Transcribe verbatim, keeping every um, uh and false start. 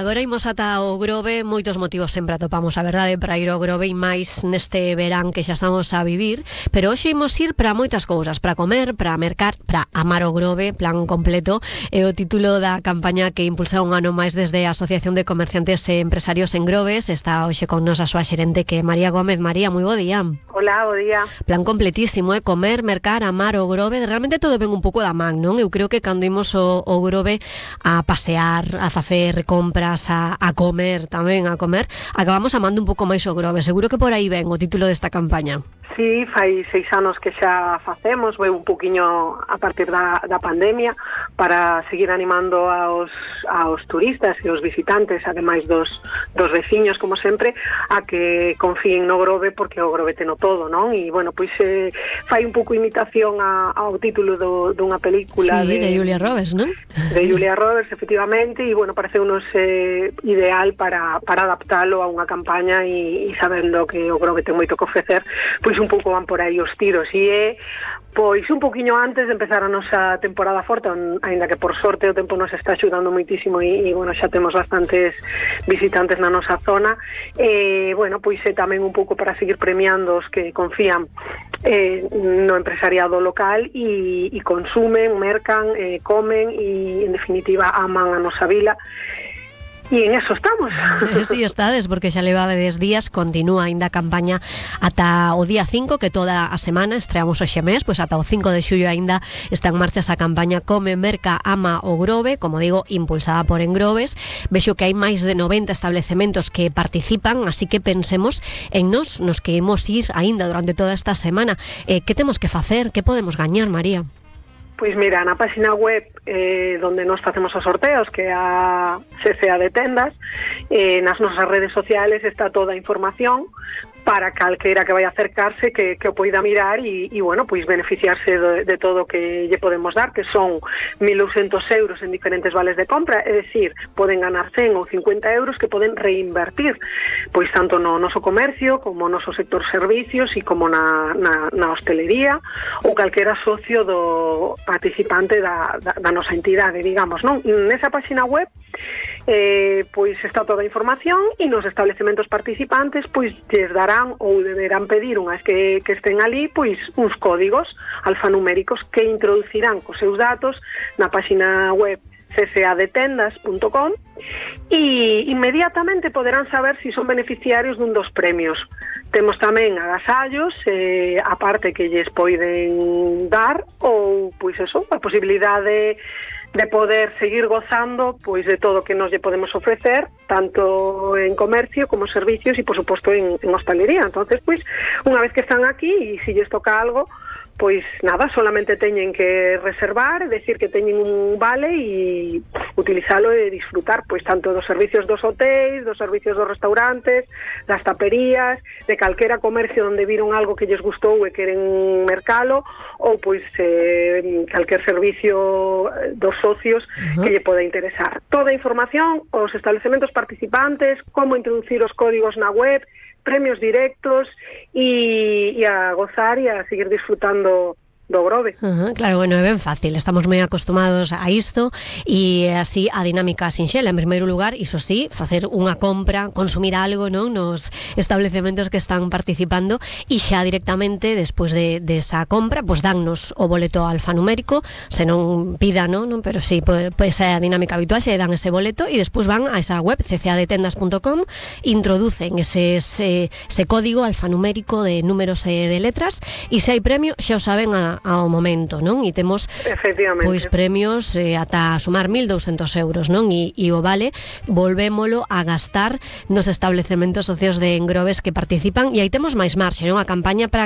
agora imos ata o Grove. Moitos motivos sempre atopamos, a verdade, para ir ao Grove, e máis neste verán que xa estamos a vivir. Pero hoxe imos ir para moitas cousas, para comer, para mercar, para amar o Grove, plan completo. É o título da campaña que impulsa un ano máis desde a Asociación de Comerciantes e Empresarios en Groves. Está hoxe con nos a súa xerente, que é María Gómez. María, moi bo día. Hola, bo día. Plan completísimo, é comer, mercar, amar o Grove. Realmente todo ven un pouco da man, non? Eu creo que cando imos o, o Grove a pasear, a facer compras, a, a comer tamén, a comer, acabamos amando un pouco máis o Grove. Seguro que por aí ven o título desta campaña. Sí, fai seis anos que xa facemos, veu un poquinho a partir da, da pandemia, para seguir animando aos, aos turistas e aos visitantes, ademais dos, dos veciños, como sempre, a que confíen no Grove, porque o Grove teno todo, non? E, bueno, pois eh, fai un pouco imitación a, ao título do, dunha película sí, de, de, de Julia Roberts, non? De Julia Roberts, efectivamente, e, bueno, parece unos eh, ideal para, para adaptalo a unha campaña e, e sabendo que o Grove ten moito que ofrecer, pois un pouco van por aí os tiros, e é pois un poquinho antes de empezar a nosa temporada forte, aínda que por sorte o tempo nos está axudando moitísimo e, e bueno, xa temos bastantes visitantes na nosa zona. E, bueno, pois é tamén un pouco para seguir premiando os que confían eh, no empresariado local e, e consumen, mercan, eh, comen e, en definitiva, aman a nosa vila. E en eso estamos. Si, sí, estades, porque xa levades días, continúa ainda a campaña ata o día cinco, que toda a semana estreamos hoxe mes, pois ata o cinco de xullo aínda está en marcha esa campaña Come, Merca, Ama o Grove, como digo, impulsada por Engroves. Vexo que hai máis de noventa establecementos que participan, así que pensemos en nos, nos que imos ir aínda durante toda esta semana. Eh, que temos que facer? Que podemos gañar, María? Pois mira, na página web eh, donde nos facemos os sorteos, que é a C C A de Tendas, eh, nas nosas redes sociales está toda a información para calquera que vai acercarse que, que o poida mirar e, e bueno, pois beneficiarse de, de todo o que lle podemos dar, que son mil doscientos euros en diferentes vales de compra, é dicir, poden ganar cen ou cincuenta euros que poden reinvertir, pois tanto no noso comercio, como no noso sector servicios e como na, na, na hostelería, ou calquera socio do participante da, da, da nosa entidade, digamos, non? Nesa página web eh, pois está toda a información e nos establecementos participantes pois lles darán ou deberán pedir unha vez que, que estén ali pois uns códigos alfanuméricos que introducirán cos seus datos na página web c c a de tendas punto com e inmediatamente poderán saber se si son beneficiarios dun dos premios. Temos tamén agasallos, eh, a parte que lles poiden dar, ou pois eso, a posibilidade de poder seguir gozando pois de todo o que nos lle podemos ofrecer, tanto en comercio como servicios e, por suposto, en, en hostelería. Entonces, pois, unha vez que están aquí e se lles toca algo, pois nada, solamente teñen que reservar, decir que teñen un vale e utilizalo e disfrutar pois tanto dos servicios dos hotéis, dos servicios dos restaurantes, das taperías, de calquera comercio onde viron algo que lles gustou e queren mercalo, ou pois eh, calquer servicio dos socios uh-huh. que lle poda interesar. Toda a información, os establecementos participantes, como introducir os códigos na web, premios directos e, e a gozar e a seguir disfrutando do Grove. Uh-huh, claro, bueno, é ben fácil, estamos moi acostumados a isto e así a dinámica sinxela. En primeiro lugar, iso sí, facer unha compra, consumir algo, non, nos establecementos que están participando e xa directamente despois de, de esa compra, pois dannos o boleto alfanumérico, se non pida, non, non pero sí, pois, pois é a dinámica habitual, se dan ese boleto e despois van a esa web c c a de tendas punto com, introducen ese, ese, ese código alfanumérico de números e de letras e se hai premio xa o saben a ao momento, non? E temos pois premios eh, ata sumar mil douscentos euros, non? E, e o vale volvémolo a gastar nos establecementos socios de Engroves que participan e aí temos máis marxe, non? A campaña para